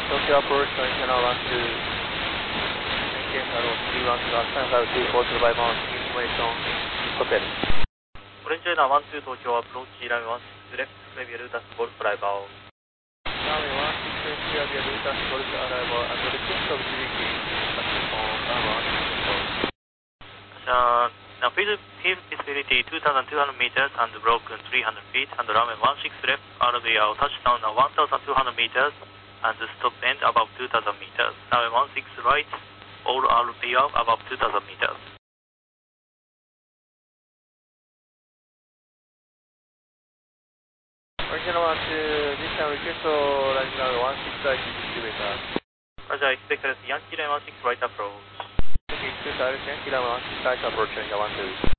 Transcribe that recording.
Tokyo approach, channel 12. Maintain road 31 plus 752 to by mount, information, hotel. Orange Liner 12 Tokyo approach, runway 16 left, clear Lutas Golf arrival. Runway 16 clear Lutas Golf arrival and request of GBT on runway 16. Now visibility 2,200 meters and broken 300 feet and runway 16 left, RVL touchdown 1,200 meters and stop end above 2,000 meters. Runway 16 right, all RVL above 2,000 meters. Original 12, this time request landing runway 16 right, distributor. Roger, expected Yankee Liner 16 right approach. Yankee 2 direct Yankee Liner 16 right approach, 12.